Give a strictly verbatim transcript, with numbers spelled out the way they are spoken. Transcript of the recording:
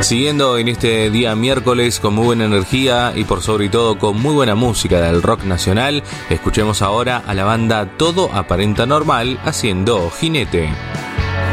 Siguiendo en este día miércoles con muy buena energía y por sobre todo con muy buena música del rock nacional, escuchemos ahora a la banda Todo Aparenta Normal haciendo Jinete.